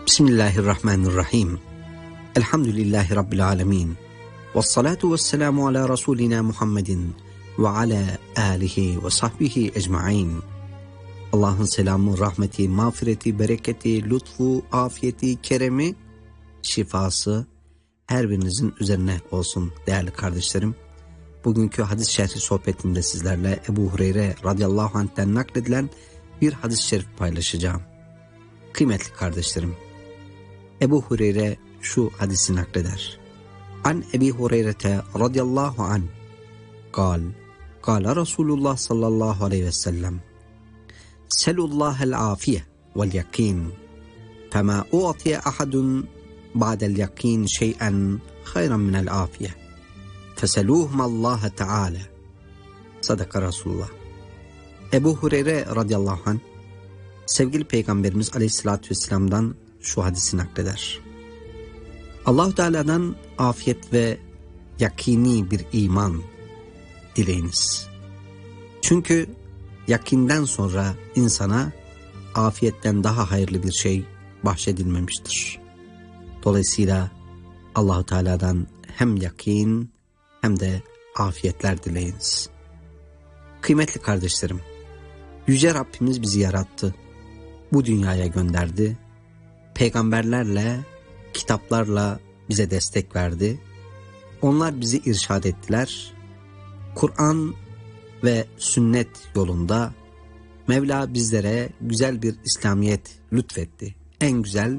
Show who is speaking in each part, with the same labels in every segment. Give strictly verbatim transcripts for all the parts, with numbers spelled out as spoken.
Speaker 1: Bismillahirrahmanirrahim. Elhamdülillahi Rabbil alemin. Vessalatu vesselamu ala Resulina Muhammedin ve ala alihi ve sahbihi ecmain. Allah'ın selamı, rahmeti, mağfireti, bereketi, lütfu, afiyeti, keremi, şifası her birinizin üzerine olsun değerli kardeşlerim. Bugünkü hadis şerhi sohbetimde sizlerle Ebu Hureyre radıyallahu anh'ten nakledilen bir hadis-i şerif paylaşacağım. Kıymetli kardeşlerim, Ebu Hureyre şu hadisi nakleder. An Ebi Hureyre radıyallahu anh kal, kal Resulullah sallallahu aleyhi ve sellem selullahel afiye vel yakin fema u'tiye ahadun ba'del yakin şey'en hayran minel afiye feseluhmallaha teala. Sadaka Resulullah. Ebu Hureyre radıyallahu anh sevgili Peygamberimiz aleyhissalatü vesselam'dan şu hadisi nakleder. Allah-u Teala'dan afiyet ve yakini bir iman dileyiniz. Çünkü yakinden sonra insana afiyetten daha hayırlı bir şey bahşedilmemiştir. Dolayısıyla Allah-u Teala'dan hem yakin hem de afiyetler dileyiniz. Kıymetli kardeşlerim, Yüce Rabbimiz bizi yarattı, bu dünyaya gönderdi, peygamberlerle, kitaplarla bize destek verdi. Onlar bizi irşad ettiler. Kur'an ve sünnet yolunda Mevla bizlere güzel bir İslamiyet lütfetti. En güzel,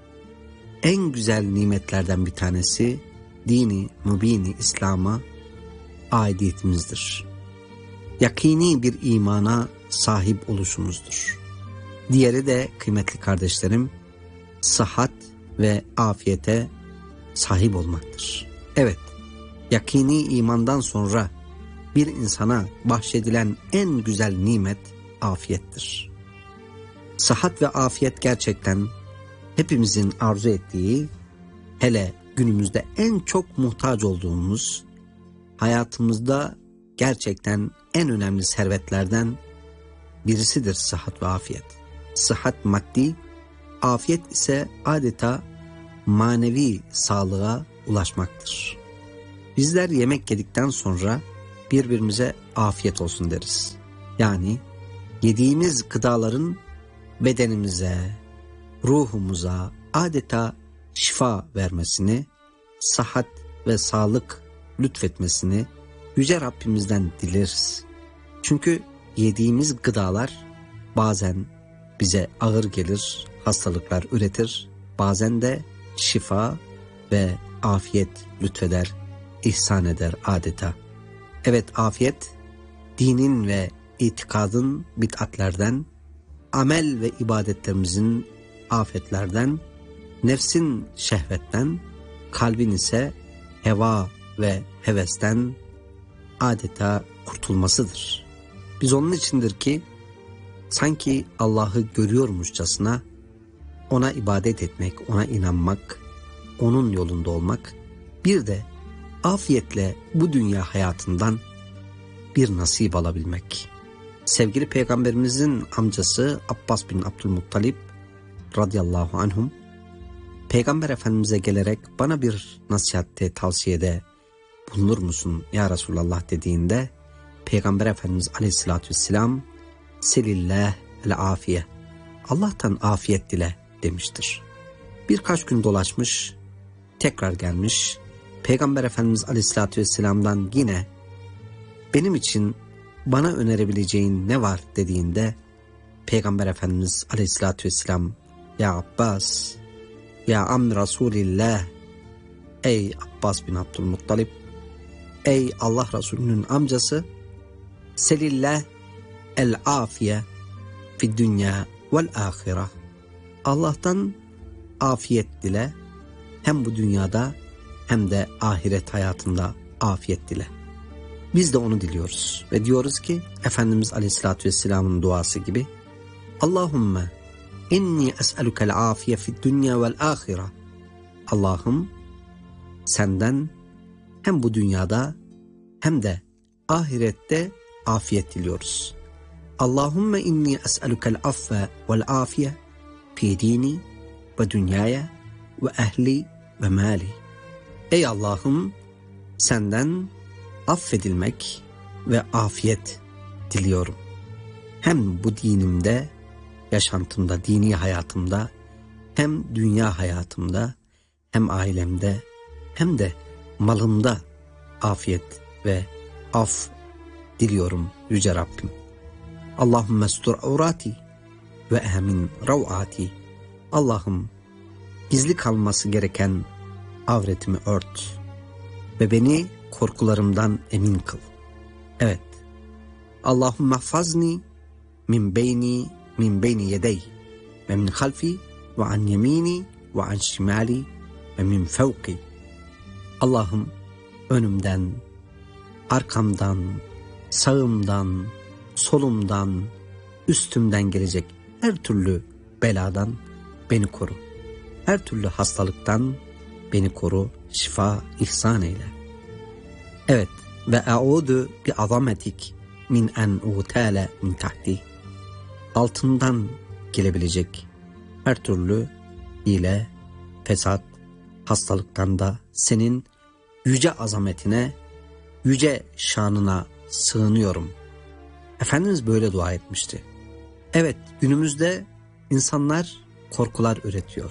Speaker 1: en güzel nimetlerden bir tanesi dini, mübini İslam'a aidiyetimizdir. Yakini bir imana sahip oluşumuzdur. Diğeri de kıymetli kardeşlerim, sıhhat ve afiyete sahip olmaktır. Evet, yakini imandan sonra bir insana bahşedilen en güzel nimet afiyettir. Sıhhat ve afiyet gerçekten hepimizin arzu ettiği, hele günümüzde en çok muhtaç olduğumuz, hayatımızda gerçekten en önemli servetlerden birisidir sıhhat ve afiyet. Sıhhat maddi, afiyet ise adeta manevi sağlığa ulaşmaktır. Bizler yemek yedikten sonra birbirimize afiyet olsun deriz. Yani yediğimiz gıdaların bedenimize, ruhumuza adeta şifa vermesini, sıhhat ve sağlık lütfetmesini Yüce Rabbimizden dileriz. Çünkü yediğimiz gıdalar bazen bize ağır gelir, hastalıklar üretir, bazen de şifa ve afiyet lütfeder, ihsan eder adeta. Evet, afiyet, dinin ve itikadın bid'atlerden, amel ve ibadetlerimizin afetlerden, nefsin şehvetten, kalbin ise heva ve hevesten adeta kurtulmasıdır. Biz onun içindir ki, sanki Allah'ı görüyormuşçasına ona ibadet etmek, ona inanmak, onun yolunda olmak, bir de afiyetle bu dünya hayatından bir nasip alabilmek. Sevgili Peygamberimizin amcası Abbas bin Abdülmuttalib radıyallahu anhum, Peygamber Efendimiz'e gelerek bana bir nasihatte, tavsiyede bulunur musun ya Resulallah dediğinde, Peygamber Efendimiz aleyhissalatü vesselam, selillah el afiye, Allah'tan afiyet dile demiştir. Birkaç gün dolaşmış, tekrar gelmiş, Peygamber Efendimiz aleyhissalatü vesselam'dan yine benim için bana önerebileceğin ne var dediğinde, Peygamber Efendimiz aleyhissalatü vesselam, ya Abbas, ya am Resulillah, ey Abbas bin Abdülmuttalib, ey Allah Resulü'nün amcası, selillah el afiye fi dünya vel ahire, Allah'tan afiyet dile, hem bu dünyada hem de ahiret hayatında afiyet dile. Biz de onu diliyoruz ve diyoruz ki Efendimiz Aleyhisselatü Vesselam'ın duası gibi, Allahümme inni es'elukel afiye fi dünya vel ahire, Allah'ım senden hem bu dünyada hem de ahirette afiyet diliyoruz. Allahümme inni es'elukel affe vel afiye fi dini ve dünyaya ve ehli ve mali. Ey Allah'ım, senden affedilmek ve afiyet diliyorum. Hem bu dinimde, yaşantımda, dini hayatımda, hem dünya hayatımda, hem ailemde, hem de malımda afiyet ve af diliyorum Yüce Rabbim. Allahümme stur avrati ve emin ravati. Allah'ım, gizli kalması gereken avretimi ört ve beni korkularımdan emin kıl. Evet. Allahümme fazni min beyni min beyni yedey ve min halfi ve an yemini ve an şimali ve min fevki. Allah'ım, önümden, arkamdan, sağımdan, solumdan, üstümden gelecek her türlü beladan beni koru. Her türlü hastalıktan beni koru, şifa ihsan eyle. Evet, ve e'udu bi azametik min en utale min tahti. Altından gelebilecek her türlü hile, fesat, hastalıktan da senin yüce azametine, yüce şanına sığınıyorum. Efendimiz böyle dua etmişti. Evet, günümüzde insanlar korkular üretiyor.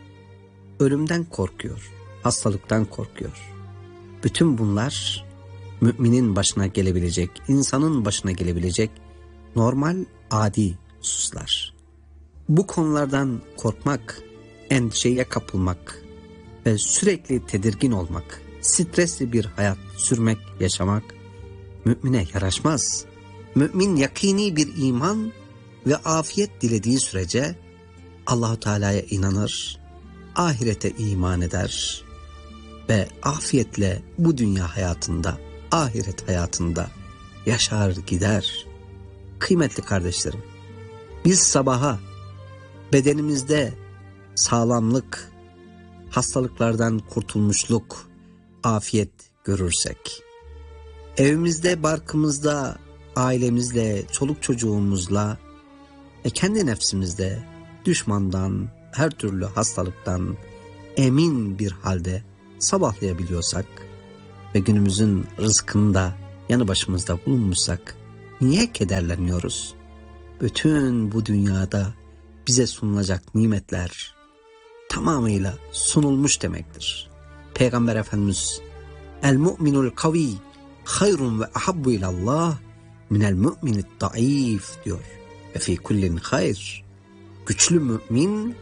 Speaker 1: Ölümden korkuyor, hastalıktan korkuyor. Bütün bunlar müminin başına gelebilecek, insanın başına gelebilecek normal, adi hususlar. Bu konulardan korkmak, endişeye kapılmak ve sürekli tedirgin olmak, stresli bir hayat sürmek, yaşamak mümine yaraşmaz. Mümin yakini bir iman ve afiyet dilediği sürece Allah-u Teala'ya inanır, ahirete iman eder ve afiyetle bu dünya hayatında, ahiret hayatında yaşar gider. Kıymetli kardeşlerim, biz sabaha bedenimizde sağlamlık, hastalıklardan kurtulmuşluk, afiyet görürsek, evimizde, barkımızda, ailemizle, çoluk çocuğumuzla ve kendi nefsimizde düşmandan, her türlü hastalıktan emin bir halde sabahlayabiliyorsak ve günümüzün rızkını da yanı başımızda bulunmuşsak niye kederleniyoruz? Bütün bu dünyada bize sunulacak nimetler tamamıyla sunulmuş demektir. Peygamber Efendimiz el mu'minul kavi hayrun ve ahabbu ilallah minel mu'minid daif diyor. Ve fi kullin hayr. Güçlü mümin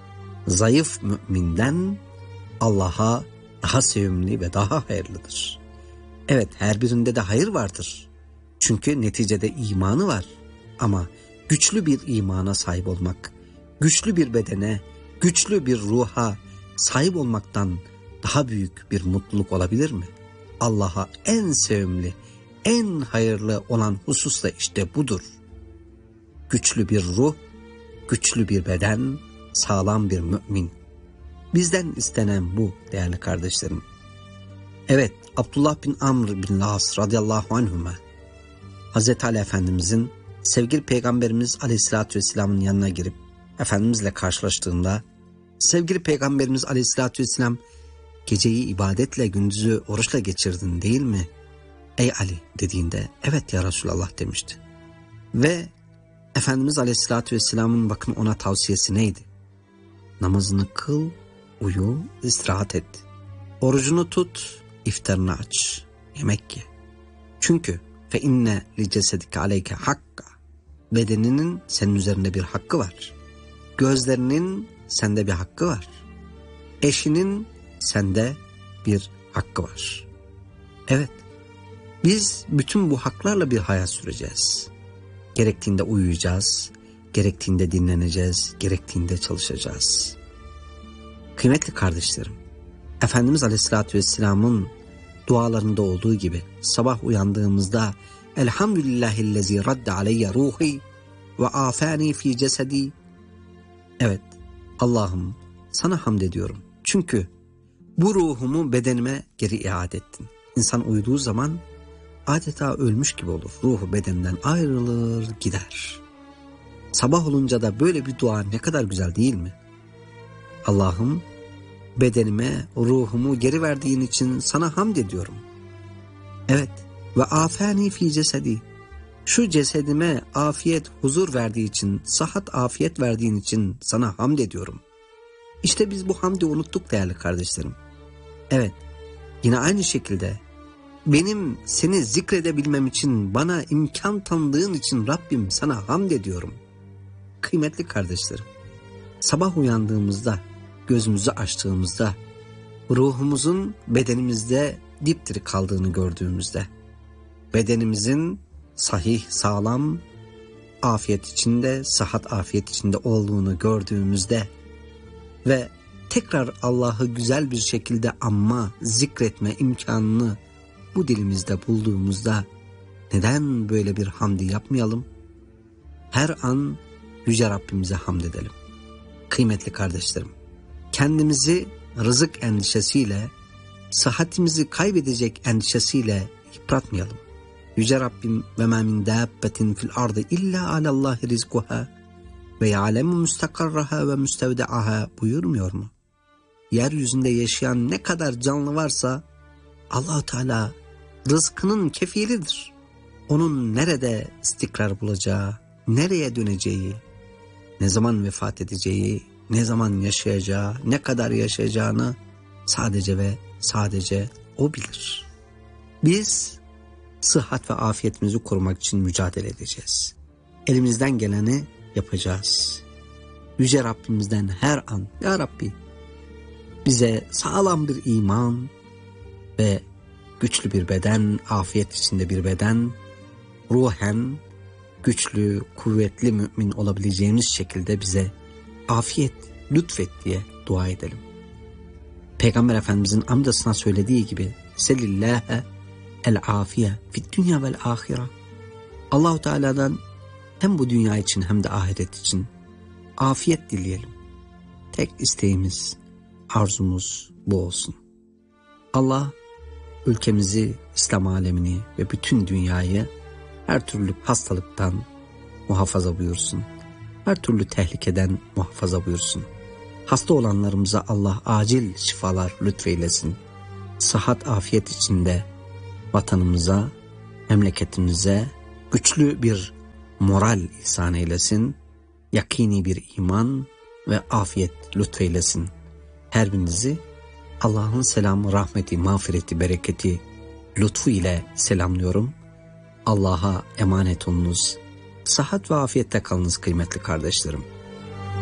Speaker 1: zayıf müminden Allah'a daha sevimli ve daha hayırlıdır. Evet, her birinde de hayır vardır. Çünkü neticede imanı var. Ama güçlü bir imana sahip olmak, güçlü bir bedene, güçlü bir ruha sahip olmaktan daha büyük bir mutluluk olabilir mi? Allah'a en sevimli, en hayırlı olan husus da işte budur. Güçlü bir ruh, güçlü bir beden, sağlam bir mümin. Bizden istenen bu değerli kardeşlerim. Evet, Abdullah bin Amr bin As radıyallahu anhuma Hazreti Ali Efendimizin sevgili Peygamberimiz Aleyhisselatü Vesselam'ın yanına girip Efendimizle karşılaştığında, sevgili Peygamberimiz Aleyhisselatü Vesselam, geceyi ibadetle, gündüzü oruçla geçirdin değil mi ey Ali dediğinde, evet ya Resulallah demişti. Ve Efendimiz Aleyhisselatü Vesselam'ın bakın ona tavsiyesi neydi? Namazını kıl, uyu, istirahat et. Orucunu tut, iftarını aç, yemek ye. Çünkü fe inne li cesedike aleyke hakka. Bedeninin senin üzerinde bir hakkı var. Gözlerinin sende bir hakkı var. Eşinin sende bir hakkı var. Evet, biz bütün bu haklarla bir hayat süreceğiz. Gerektiğinde uyuyacağız, gerektiğinde dinleneceğiz, gerektiğinde çalışacağız. Kıymetli kardeşlerim, Efendimiz Aleyhisselatü Vesselam'ın dualarında olduğu gibi sabah uyandığımızda Elhamdülillahillezî radde aleyye ruhi ve afani fi cesedi. Evet, Allah'ım sana hamd ediyorum. Çünkü bu ruhumu bedenime geri iade ettin. İnsan uyuduğu zaman adeta ölmüş gibi olur. Ruhu bedenden ayrılır gider. Sabah olunca da böyle bir dua ne kadar güzel değil mi? Allah'ım, bedenime ruhumu geri verdiğin için sana hamd ediyorum. Evet, ve afani fi cesedi, şu cesedime afiyet, huzur verdiği için, sıhhat, afiyet verdiğin için sana hamd ediyorum. İşte biz bu hamdi unuttuk değerli kardeşlerim. Evet, yine aynı şekilde benim seni zikredebilmem için, bana imkan tanıdığın için Rabbim sana hamd ediyorum. Kıymetli kardeşlerim, sabah uyandığımızda, gözümüzü açtığımızda, ruhumuzun bedenimizde dipdiri kaldığını gördüğümüzde, bedenimizin sahih, sağlam, afiyet içinde, sıhhat afiyet içinde olduğunu gördüğümüzde ve tekrar Allah'ı güzel bir şekilde anma, zikretme imkanını bu dilimizde bulduğumuzda neden böyle bir hamdi yapmayalım? Her an Yüce Rabbimize hamd edelim. Kıymetli kardeşlerim, kendimizi rızık endişesiyle, sıhhatimizi kaybedecek endişesiyle yıpratmayalım. Yüce Rabbim ve mâ min dâbbetin fil ardı illa alallâhi rizkuhâ ve ya'lemu müstakarraha ve müstevdeaha buyurmuyor mu? Yeryüzünde yaşayan ne kadar canlı varsa Allah-u Teala rızkının kefilidir. Onun nerede istikrar bulacağı, nereye döneceği, ne zaman vefat edeceği, ne zaman yaşayacağı, ne kadar yaşayacağını sadece ve sadece O bilir. Biz sıhhat ve afiyetimizi korumak için mücadele edeceğiz. Elimizden geleni yapacağız. Yüce Rabbimizden her an, Ya Rabbi, bize sağlam bir iman ve güçlü bir beden, afiyet içinde bir beden, ruhen güçlü, kuvvetli mümin olabileceğimiz şekilde bize afiyet lütfet diye dua edelim. Peygamber Efendimizin amcasına söylediği gibi selillâhe el afiye fid dünya vel ahire. Allah-u Teala'dan hem bu dünya için hem de ahiret için afiyet dileyelim. Tek isteğimiz, arzumuz bu olsun. Allah ülkemizi, İslam alemini ve bütün dünyayı her türlü hastalıktan muhafaza buyursun. Her türlü tehlikeden muhafaza buyursun. Hasta olanlarımıza Allah acil şifalar lütfeylesin. Sıhhat, afiyet içinde vatanımıza, memleketimize güçlü bir moral ihsan eylesin. Yakini bir iman ve afiyet lütfeylesin. Her birinizi Allah'ın selamı, rahmeti, mağfireti, bereketi, lütfu ile selamlıyorum. Allah'a emanet olunuz. Sıhhat ve afiyette kalınız kıymetli kardeşlerim.